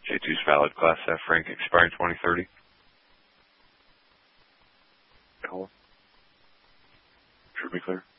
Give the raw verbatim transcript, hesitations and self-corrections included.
J two's valid, Class F rank, expiring twenty thirty. Call. Should be clear.